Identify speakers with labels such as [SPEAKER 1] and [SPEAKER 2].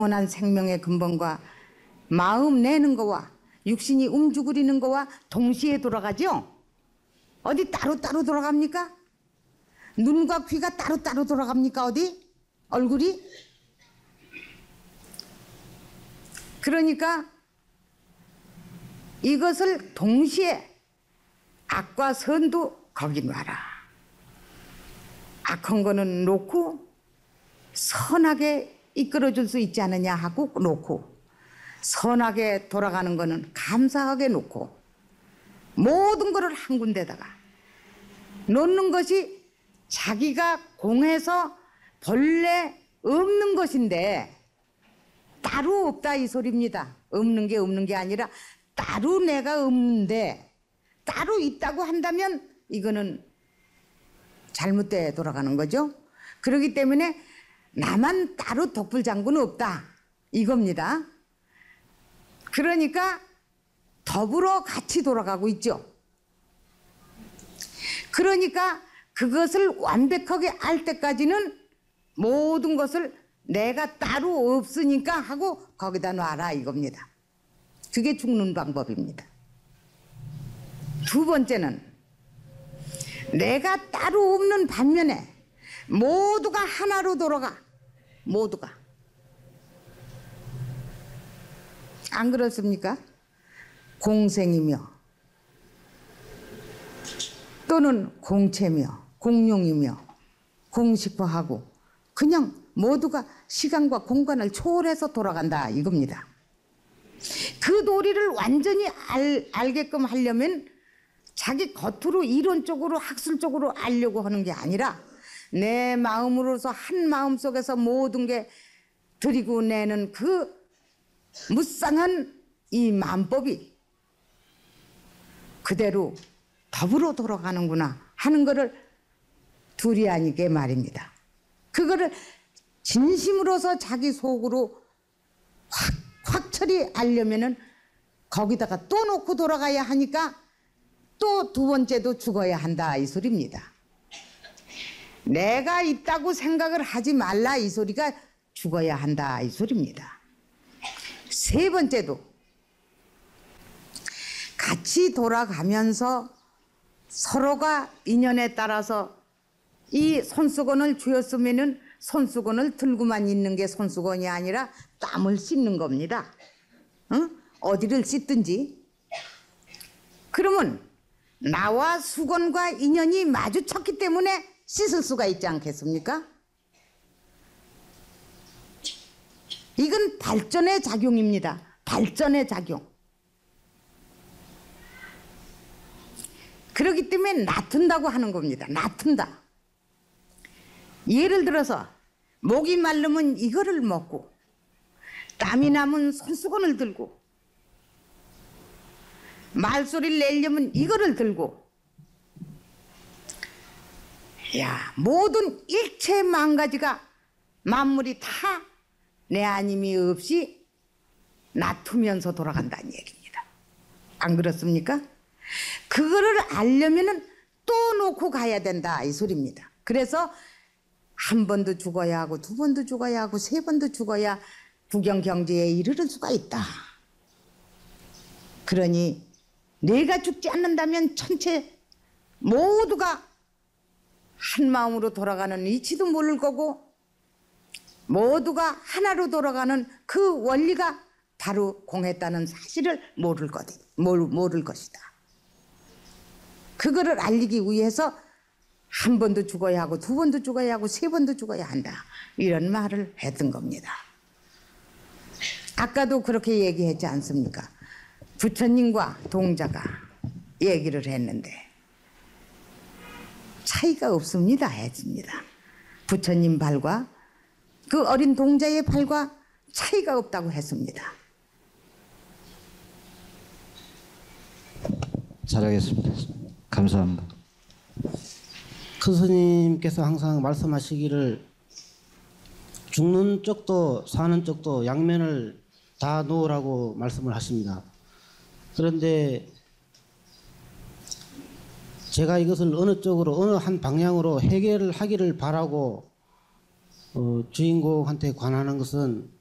[SPEAKER 1] 영원한 생명의 근본과 마음 내는 거와 육신이 움죽거리는 거와 동시에 돌아가죠? 어디 따로따로 돌아갑니까? 눈과 귀가 따로따로 돌아갑니까? 어디? 얼굴이? 그러니까 이것을 동시에 악과 선도 거기 놔라. 악한 거는 놓고 선하게 이끌어줄 수 있지 않느냐 하고 놓고, 선하게 돌아가는 거는 감사하게 놓고, 모든 것을 한 군데다가 놓는 것이 자기가 공해서 본래 없는 것인데 따로 없다 이 소리입니다. 없는 게 아니라 따로 내가 없는데 따로 있다고 한다면 이거는 잘못돼 돌아가는 거죠. 그렇기 때문에 나만 따로 독불장군은 없다 이겁니다. 그러니까 더불어 같이 돌아가고 있죠. 그러니까 그것을 완벽하게 알 때까지는 모든 것을 내가 따로 없으니까 하고 거기다 놔라 이겁니다. 그게 죽는 방법입니다. 두 번째는 내가 따로 없는 반면에 모두가 하나로 돌아가. 모두가. 안 그렇습니까? 공생이며 또는 공체며 공룡이며 공식화하고 그냥 모두가 시간과 공간을 초월해서 돌아간다 이겁니다. 그 도리를 완전히 알게끔 하려면 자기 겉으로 이론적으로 학술적으로 알려고 하는 게 아니라 내 마음으로서 한 마음 속에서 모든 게 들이고 내는 그 무쌍한 이 마음법이 그대로 더불어 돌아가는구나 하는 거를 둘이 아니게 말입니다. 그거를 진심으로서 자기 속으로 확철이 알려면은 거기다가 또 놓고 돌아가야 하니까 또 두 번째도 죽어야 한다 이 소리입니다. 내가 있다고 생각을 하지 말라 이 소리가 죽어야 한다 이 소리입니다. 세 번째도 같이 돌아가면서 서로가 인연에 따라서 이 손수건을 쥐었으면은 손수건을 들고만 있는 게 손수건이 아니라 땀을 씻는 겁니다. 응? 어디를 씻든지. 그러면 나와 수건과 인연이 마주쳤기 때문에 씻을 수가 있지 않겠습니까? 이건 발전의 작용입니다. 발전의 작용. 그렇기 때문에 놔둔다고 하는 겁니다. 놔둔다. 예를 들어서 목이 마르면 이거를 먹고 땀이 나면 손수건을 들고 말소리를 내려면 이거를 들고, 야, 모든 일체 만가지가 만물이 다 내 아님이 없이 놔두면서 돌아간다는 얘기입니다. 안 그렇습니까? 그거를 알려면은 또 놓고 가야 된다 이 소리입니다. 그래서 한 번도 죽어야 하고 두 번도 죽어야 하고 세 번도 죽어야 부경경지에 이르를 수가 있다. 그러니 내가 죽지 않는다면 전체 모두가 한 마음으로 돌아가는 이치도 모를 거고 모두가 하나로 돌아가는 그 원리가 바로 공했다는 사실을 모를 것이다. 그거를 알리기 위해서 한 번도 죽어야 하고 두 번도 죽어야 하고 세 번도 죽어야 한다. 이런 말을 했던 겁니다. 아까도 그렇게 얘기했지 않습니까? 부처님과 동자가 얘기를 했는데 차이가 없습니다 했습니다. 부처님 발과 그 어린 동자의 발과 차이가 없다고 했습니다.
[SPEAKER 2] 잘하겠습니다. 감사합니다.
[SPEAKER 3] 큰 스님께서 항상 말씀하시기를 죽는 쪽도 사는 쪽도 양면을 다 놓으라고 말씀을 하십니다. 그런데 제가 이것을 어느 쪽으로 어느 한 방향으로 해결을 하기를 바라고 주인공한테 관하는 것은